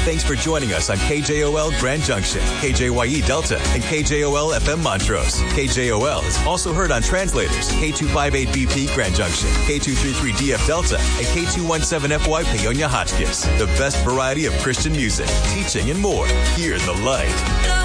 Thanks for joining us on KJOL Grand Junction, KJYE Delta, and KJOL FM Montrose. KJOL is also heard on translators, K258BP Grand Junction, K233DF Delta, and K217FY Paonia Hotchkiss. The best variety of Christian music, teaching, and more. Hear the light.